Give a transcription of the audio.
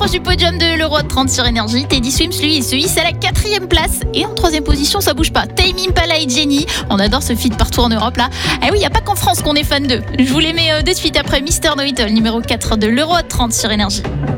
s'approche du podium de l'Euro 30 sur Énergie. Teddy Swims, lui, il se hisse à la 4e place. Et en 3e position, ça bouge pas. Tame Impala et Jenny. On adore ce feat partout en Europe, là. Eh oui, il n'y a pas qu'en France qu'on est fan d'eux. Je vous les mets de suite après Mr. Know It All, numéro 4 de l'Euro 30 sur Énergie.